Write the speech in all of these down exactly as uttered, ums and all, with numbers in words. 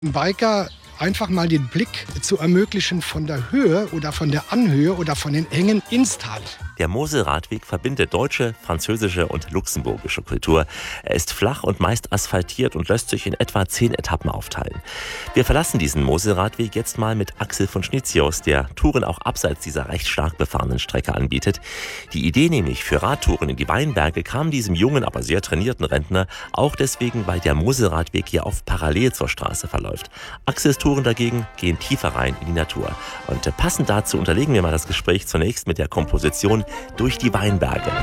Ein Biker einfach mal den Blick zu ermöglichen von der Höhe oder von der Anhöhe oder von den Hängen ins Tal. Der Moselradweg verbindet deutsche, französische und luxemburgische Kultur. Er ist flach und meist asphaltiert und lässt sich in etwa zehn Etappen aufteilen. Wir verlassen diesen Moselradweg jetzt mal mit Axel von Schnitzius, der Touren auch abseits dieser recht stark befahrenen Strecke anbietet. Die Idee nämlich für Radtouren in die Weinberge kam diesem jungen, aber sehr trainierten Rentner auch deswegen, weil der Moselradweg hier oft parallel zur Straße verläuft. Axels Touren dagegen gehen tiefer rein in die Natur. Und passend dazu unterlegen wir mal das Gespräch zunächst mit der Komposition Durch die Weinberge.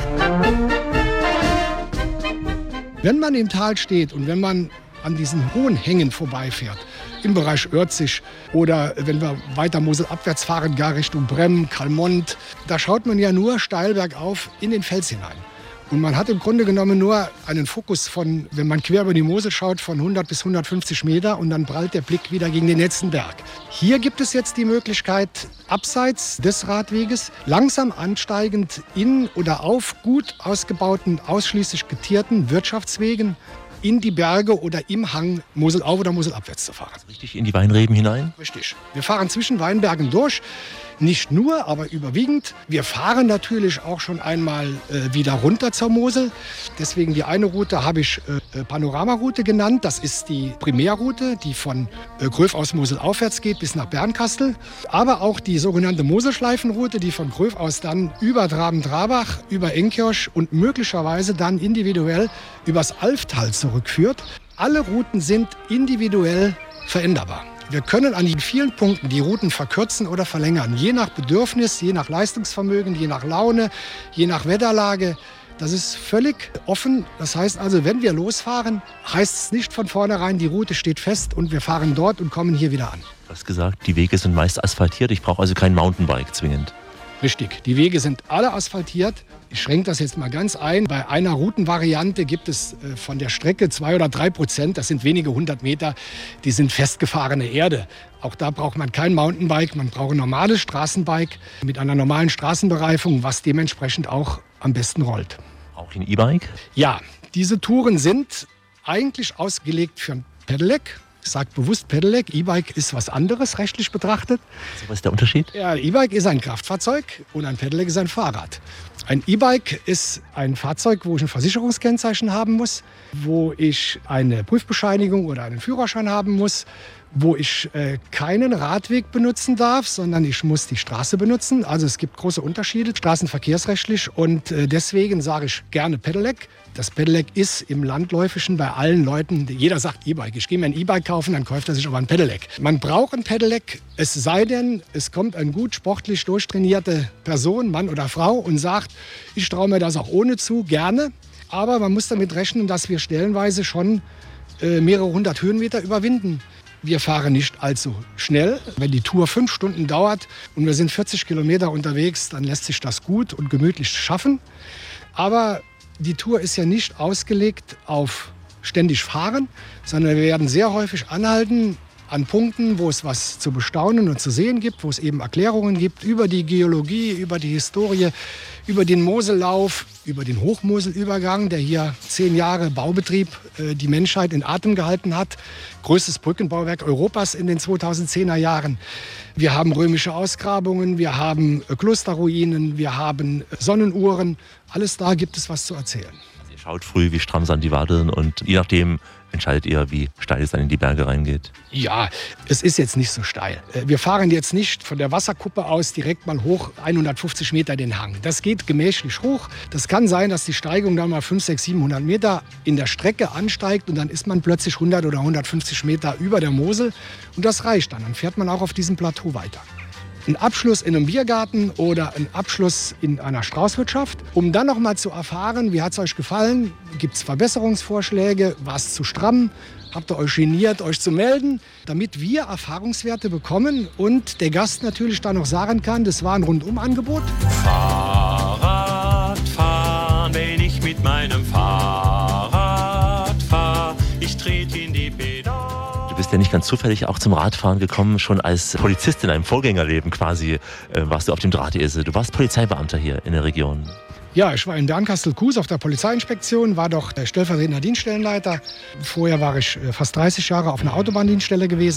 Wenn man im Tal steht und wenn man an diesen hohen Hängen vorbeifährt, im Bereich Örzig oder wenn wir weiter moselabwärts fahren, gar Richtung Brem, Kalmont, da schaut man ja nur steil bergauf in den Fels hinein. Und man hat im Grunde genommen nur einen Fokus von, wenn man quer über die Mosel schaut, von hundert bis hundertfünfzig Meter und dann prallt der Blick wieder gegen den letzten Berg. Hier gibt es jetzt die Möglichkeit, abseits des Radweges, langsam ansteigend in oder auf gut ausgebauten, ausschließlich getierten Wirtschaftswegen in die Berge oder im Hang moselauf oder moselabwärts zu fahren. Richtig in die Weinreben hinein? Richtig. Wir fahren zwischen Weinbergen durch. Nicht nur, aber überwiegend. Wir fahren natürlich auch schon einmal äh, wieder runter zur Mosel. Deswegen die eine Route habe ich äh, Panoramaroute genannt. Das ist die Primärroute, die von äh, Gröf aus Mosel aufwärts geht bis nach Bernkastel. Aber auch die sogenannte Moselschleifenroute, die von Gröf aus dann über Traben-Trabach, über Enkirch und möglicherweise dann individuell übers Alftal zurückführt. Alle Routen sind individuell veränderbar. Wir können an vielen Punkten die Routen verkürzen oder verlängern, je nach Bedürfnis, je nach Leistungsvermögen, je nach Laune, je nach Wetterlage. Das ist völlig offen. Das heißt also, wenn wir losfahren, heißt es nicht von vornherein, die Route steht fest und wir fahren dort und kommen hier wieder an. Du hast gesagt, die Wege sind meist asphaltiert. Ich brauche also kein Mountainbike zwingend. Richtig, die Wege sind alle asphaltiert. Ich schränke das jetzt mal ganz ein. Bei einer Routenvariante gibt es äh, von der Strecke zwei oder drei Prozent, das sind wenige hundert Meter, die sind festgefahrene Erde. Auch da braucht man kein Mountainbike, man braucht ein normales Straßenbike mit einer normalen Straßenbereifung, was dementsprechend auch am besten rollt. Auch ein E-Bike? Ja, diese Touren sind eigentlich ausgelegt für ein Pedelec. Ich sage bewusst Pedelec, E-Bike ist was anderes, rechtlich betrachtet. Also was ist der Unterschied? Ja, E-Bike ist ein Kraftfahrzeug und ein Pedelec ist ein Fahrrad. Ein E-Bike ist ein Fahrzeug, wo ich ein Versicherungskennzeichen haben muss, wo ich eine Prüfbescheinigung oder einen Führerschein haben muss, wo ich äh, keinen Radweg benutzen darf, sondern ich muss die Straße benutzen. Also es gibt große Unterschiede, straßenverkehrsrechtlich. Und äh, deswegen sage ich gerne Pedelec. Das Pedelec ist im Landläufischen bei allen Leuten, jeder sagt E-Bike. Ich gehe mir ein E-Bike kaufen, dann kauft er sich aber ein Pedelec. Man braucht ein Pedelec, es sei denn, es kommt eine gut sportlich durchtrainierte Person, Mann oder Frau, und sagt, ich traue mir das auch ohne zu, gerne. Aber man muss damit rechnen, dass wir stellenweise schon äh, mehrere hundert Höhenmeter überwinden. Wir fahren nicht allzu schnell. Wenn die Tour fünf Stunden dauert und wir sind vierzig Kilometer unterwegs, dann lässt sich das gut und gemütlich schaffen. Aber die Tour ist ja nicht ausgelegt auf ständig fahren, sondern wir werden sehr häufig anhalten an Punkten, wo es was zu bestaunen und zu sehen gibt, wo es eben Erklärungen gibt über die Geologie, über die Historie, über den Mosellauf, über den Hochmoselübergang, der hier zehn Jahre Baubetrieb äh, die Menschheit in Atem gehalten hat. Größtes Brückenbauwerk Europas in den zweitausendzehner Jahren. Wir haben römische Ausgrabungen, wir haben äh, Klosterruinen, wir haben äh, Sonnenuhren. Alles da gibt es was zu erzählen. Ihr schaut früh, wie stramm sind die Wadeln und je nachdem entscheidet ihr, wie steil es dann in die Berge reingeht? Ja, es ist jetzt nicht so steil. Wir fahren jetzt nicht von der Wasserkuppe aus direkt mal hoch hundertfünfzig Meter den Hang. Das geht gemächlich hoch. Das kann sein, dass die Steigung dann mal fünfhundert, sechshundert, siebenhundert Meter in der Strecke ansteigt und dann ist man plötzlich hundert oder hundertfünfzig Meter über der Mosel und das reicht dann. Dann fährt man auch auf diesem Plateau weiter. Ein Abschluss in einem Biergarten oder ein Abschluss in einer Straußwirtschaft, um dann noch mal zu erfahren, wie hat es euch gefallen, gibt es Verbesserungsvorschläge, war es zu stramm, habt ihr euch geniert, euch zu melden, damit wir Erfahrungswerte bekommen und der Gast natürlich dann noch sagen kann, das war ein Rundumangebot. Fahrrad fahren, wenn ich mit meinem Fahrrad fahre, ich trete in die Pedale. Du bist ja nicht ganz zufällig auch zum Radfahren gekommen, schon als Polizist in einem Vorgängerleben quasi äh, warst du auf dem Drahtesel. Du warst Polizeibeamter hier in der Region. Ja, ich war in Bernkastel-Kues auf der Polizeiinspektion, war dort stellvertretender Dienststellenleiter. Vorher war ich fast dreißig Jahre auf einer Autobahndienststelle gewesen.